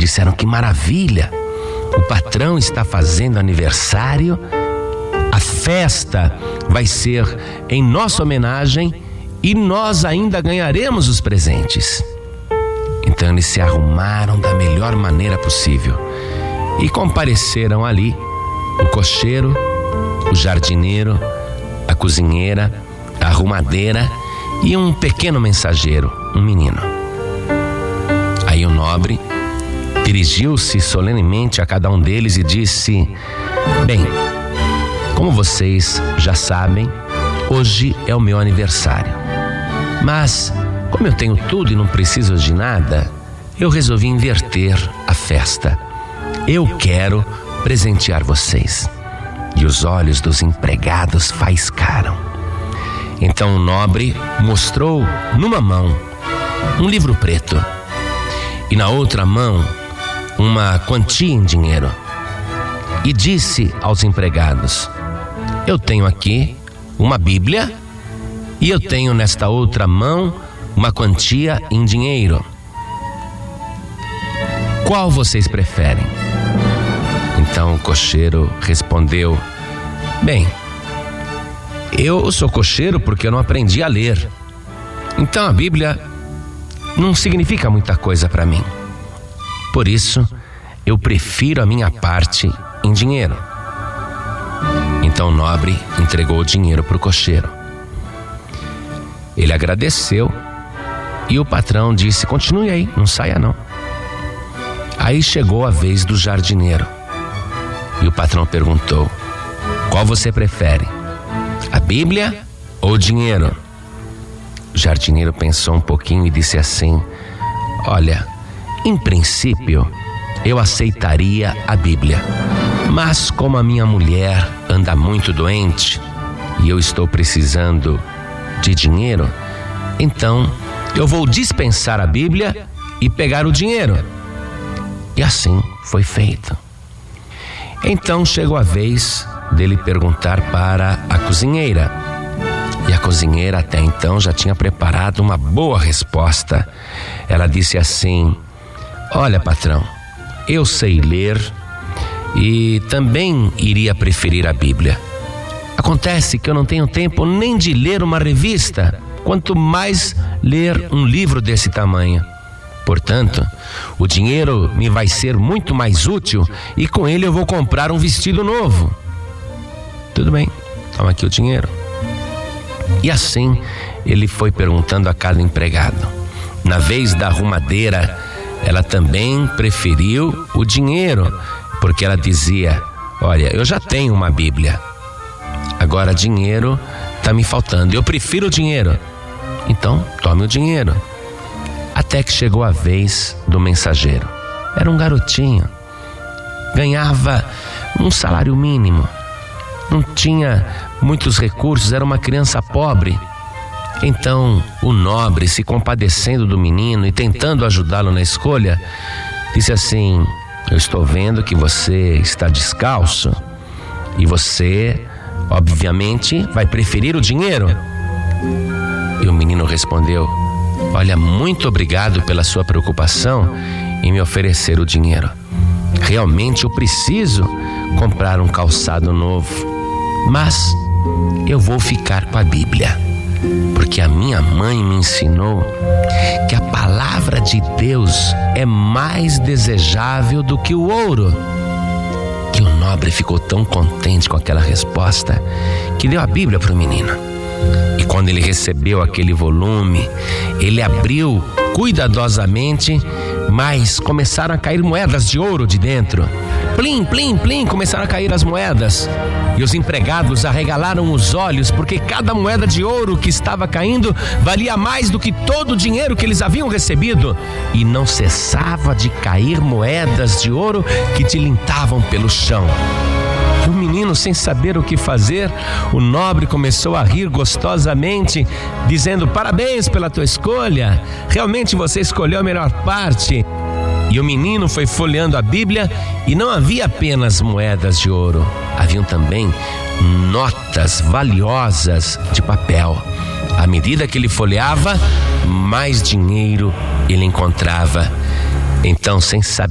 disseram: que maravilha! O patrão está fazendo aniversário, a festa vai ser em nossa homenagem e nós ainda ganharemos os presentes. Então eles se arrumaram da melhor maneira possível e compareceram ali o cocheiro, o jardineiro, a cozinheira, a arrumadeira e um pequeno mensageiro, um menino. Aí o nobre dirigiu-se solenemente a cada um deles e disse: bem, como vocês já sabem, hoje é o meu aniversário. Mas, como eu tenho tudo e não preciso de nada, eu resolvi inverter a festa. Eu quero presentear vocês. E os olhos dos empregados faiscaram. Então o nobre mostrou numa mão um livro preto e na outra mão uma quantia em dinheiro. E disse aos empregados: eu tenho aqui uma Bíblia e eu tenho nesta outra mão uma quantia em dinheiro. Qual vocês preferem? Então o cocheiro respondeu: bem, eu sou cocheiro porque eu não aprendi a ler. Então a Bíblia não significa muita coisa para mim. Por isso, eu prefiro a minha parte em dinheiro. Então o nobre entregou o dinheiro para o cocheiro. Ele agradeceu e o patrão disse: continue aí, não saia não. Aí chegou a vez do jardineiro. E o patrão perguntou: qual você prefere? A Bíblia ou o dinheiro? O jardineiro pensou um pouquinho e disse assim: olha, em princípio eu aceitaria a Bíblia, mas como a minha mulher anda muito doente e eu estou precisando de dinheiro, então eu vou dispensar a Bíblia e pegar o dinheiro. E assim foi feito. Então chegou a vez dele perguntar para a cozinheira. E a cozinheira até então já tinha preparado uma boa resposta. Ela disse assim: olha, patrão, eu sei ler e também iria preferir a Bíblia. Acontece que eu não tenho tempo nem de ler uma revista, quanto mais ler um livro desse tamanho. Portanto, o dinheiro me vai ser muito mais útil e com ele eu vou comprar um vestido novo. Tudo bem, toma aqui o dinheiro. E assim ele foi perguntando a cada empregado. Na vez da arrumadeira, ela também preferiu o dinheiro, porque ela dizia: olha, eu já tenho uma Bíblia, agora dinheiro está me faltando, eu prefiro o dinheiro. Então tome o dinheiro. Até que chegou a vez do mensageiro. Era um garotinho, ganhava um salário mínimo, não tinha muitos recursos, era uma criança pobre. Então o nobre, se compadecendo do menino e tentando ajudá-lo na escolha, disse assim: eu estou vendo que você está descalço e você, obviamente, vai preferir o dinheiro. E o menino respondeu: olha, muito obrigado pela sua preocupação em me oferecer o dinheiro. Realmente eu preciso comprar um calçado novo, mas eu vou ficar com a Bíblia, porque a minha mãe me ensinou que a palavra de Deus é mais desejável do que o ouro. Que o nobre ficou tão contente com aquela resposta que deu a Bíblia para o menino. E quando ele recebeu aquele volume, ele abriu cuidadosamente, mas começaram a cair moedas de ouro de dentro. Plim, plim, plim, começaram a cair as moedas. E os empregados arregalaram os olhos, porque cada moeda de ouro que estava caindo valia mais do que todo o dinheiro que eles haviam recebido. E não cessava de cair moedas de ouro que tilintavam pelo chão. E o menino, sem saber o que fazer, o nobre começou a rir gostosamente, dizendo: parabéns pela tua escolha, realmente você escolheu a melhor parte. E o menino foi folheando a Bíblia e não havia apenas moedas de ouro, haviam também notas valiosas de papel. À medida que ele folheava, mais dinheiro ele encontrava. Então, sem saber